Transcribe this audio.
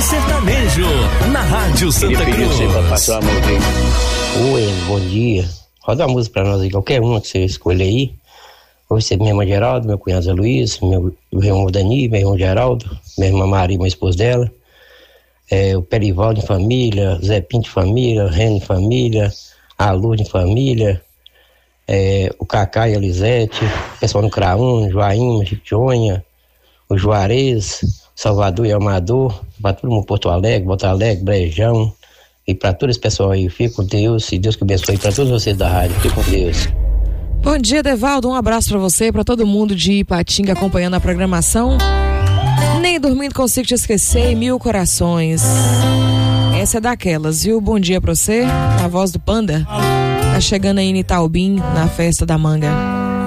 Sertanejo, na Rádio Santa Cruz. Oi, bom dia. Roda uma música pra nós aí, qualquer uma que você escolher aí. Hoje você, minha irmã Geraldo, meu cunhado Zé Luiz, meu irmão Dani, meu irmão Geraldo, minha irmã Maria, minha esposa dela, o Perivaldo em família, Zé Pinto em família, Reno em família, a Lourdes em família, o Cacá e a Lisete, o pessoal no Craúna, Joaíma, Chiquionha, o Juarez, Salvador e Amador, para todo mundo, Porto Alegre, Brejão, e para todo esse pessoal aí, fique com Deus, e Deus que abençoe para todos vocês da rádio, fique com Deus. Bom dia, Devaldo, um abraço para você, para todo mundo de Ipatinga acompanhando a programação. Nem dormindo consigo te esquecer, e mil corações. Essa é daquelas, viu? Bom dia pra você, a voz do Panda. Tá chegando aí em Itaubim, na festa da manga.